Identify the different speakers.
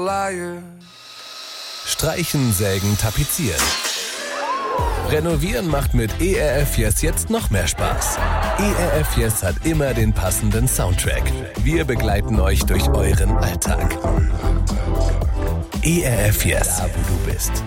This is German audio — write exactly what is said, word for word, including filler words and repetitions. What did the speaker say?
Speaker 1: liar.
Speaker 2: Streichen, sägen, tapezieren. Renovieren macht mit E R F Yes jetzt noch mehr Spaß. E R F Yes hat immer den passenden Soundtrack. Wir begleiten euch durch euren Alltag. E R F Yes, da wo du bist.